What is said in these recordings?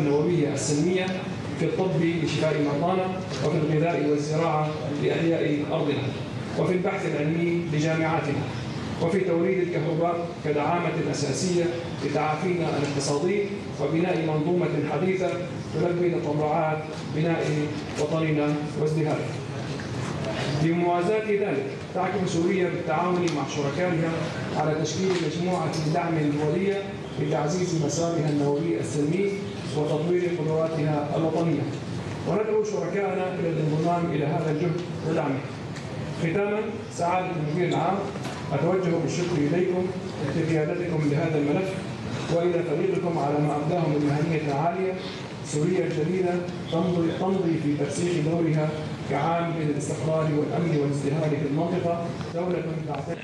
النووية السلمية في الطب لشفاء مرضانا، وفي الغذاء والزراعة لإحياء أرضنا، وفي البحث العلمي لجامعاتنا، وفي توليد الكهرباء كدعامة أساسية لتعافينا الاقتصادي وبناء منظومة حديثة تلبي تطلعات بناء وطننا وازدهاره. بموازاة ذلك تعكف سوريا بالتعاون مع شركائها على تشكيل مجموعة دعم دولية لتعزيز مسارها النووي السلمي وتطوير قدراتها الوطنية، وندعو شركائنا إلى الانضمام إلى هذا الجهد ودعمه. ختاما، سعادة المدير العام، أتوجه بالشكر إليكم لقيادتكم لهذا الملف وإلى فريقكم على ما أبداه من مهنية عالية. سوريا الجديدة تمضي في ترسيخ دورها كعامل للاستقرار والأمن والازدهار في المنطقة، دولة تعتمد.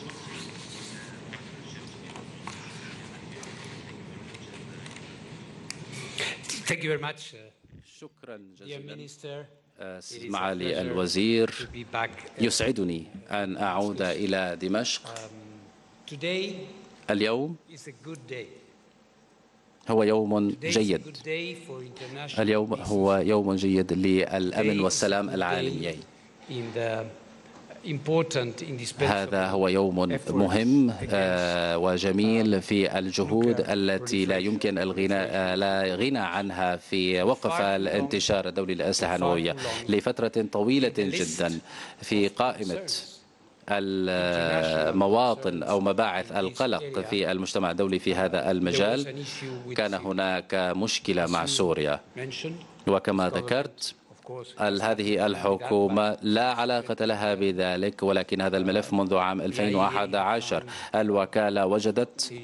Thank you very much. شكرا جزيلا معالي الوزير. يسعدني أن أعود إلى دمشق. اليوم هو يوم جيد. اليوم هو يوم جيد للأمن والسلام العالمي. هذا هو يوم مهم وجميل في الجهود التي لا يمكن لا غنى عنها في وقف الانتشار الدولي للأسلحة النووية لفترة طويلة جدا. في قائمة المواطن أو مباعث القلق في المجتمع الدولي في هذا المجال كان هناك مشكلة مع سوريا، وكما ذكرت هذه الحكومة لا علاقة لها بذلك، ولكن هذا الملف منذ عام 2011 الوكالة وجدت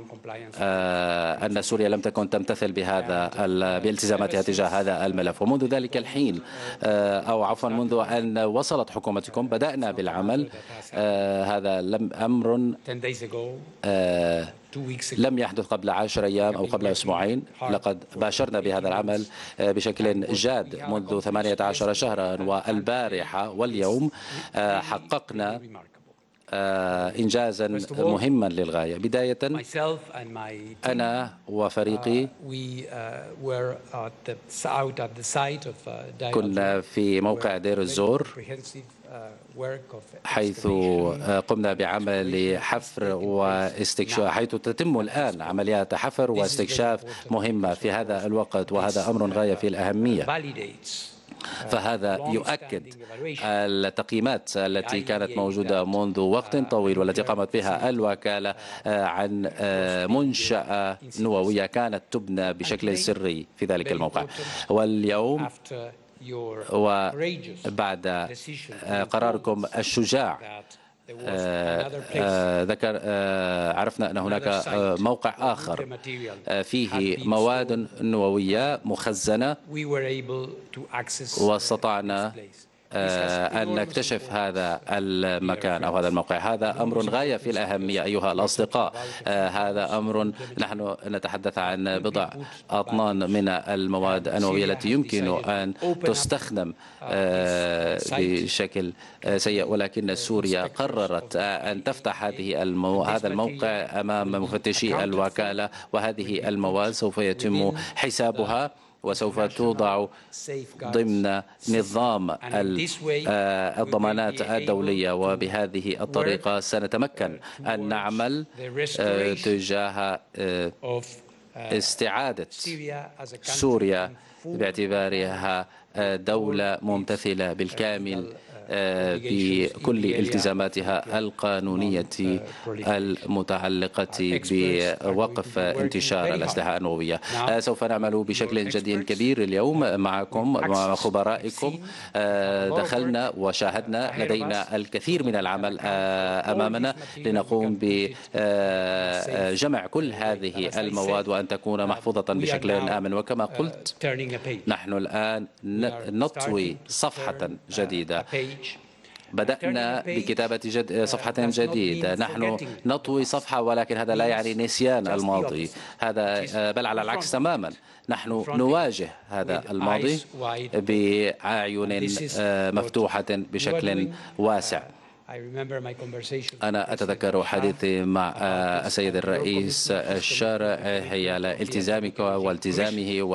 أن سوريا لم تكن تمتثل بالتزاماتها تجاه هذا الملف، ومنذ ذلك الحين أو عفوا منذ أن وصلت حكومتكم بدأنا بالعمل. هذا أمر لم يحدث قبل 10 أيام أو قبل أسبوعين. لقد باشرنا بهذا العمل بشكل جاد منذ 18 شهرا، والبارحة واليوم حققنا إنجازا مهما للغاية. بداية أنا وفريقي كنا في موقع دير الزور، حيث قمنا بعمل حفر واستكشاف، حيث تتم الآن عمليات حفر واستكشاف مهمة في هذا الوقت، وهذا أمر غاية في الأهمية. فهذا يؤكد التقييمات التي كانت موجودة منذ وقت طويل والتي قامت بها الوكالة عن منشأة نووية كانت تبنى بشكل سري في ذلك الموقع. واليوم وبعد قراركم الشجاع عرفنا أن هناك موقع آخر فيه مواد نووية مخزنة، واستطعنا أن نكتشف هذا المكان أو هذا الموقع. هذا أمر غاية في الأهمية أيها الأصدقاء. هذا أمر نحن نتحدث عن بضع أطنان من المواد النووية التي يمكن أن تستخدم بشكل سيء، ولكن سوريا قررت أن تفتح هذا الموقع أمام مفتشي الوكالة، وهذه المواد سوف يتم حسابها وسوف توضع ضمن نظام الضمانات الدولية. وبهذه الطريقة سنتمكن أن نعمل تجاه استعادة سوريا باعتبارها دولة ممتثلة بالكامل بكل التزاماتها القانونية المتعلقة بوقف انتشار الأسلحة النووية. سوف نعمل بشكل جدي كبير اليوم معكم مع خبرائكم. دخلنا وشاهدنا، لدينا الكثير من العمل أمامنا لنقوم بجمع كل هذه المواد وأن تكون محفوظة بشكل آمن. وكما قلت نحن الآن نطوي صفحة جديدة. بدأنا بكتابة صفحة جديدة. نحن نطوي صفحة، ولكن هذا لا يعني نسيان الماضي، هذا بل على العكس تماما. نحن نواجه هذا الماضي بأعين مفتوحة بشكل واسع. أنا أتذكر حديثي مع السيد الرئيس الشرعي على التزامك والتزامه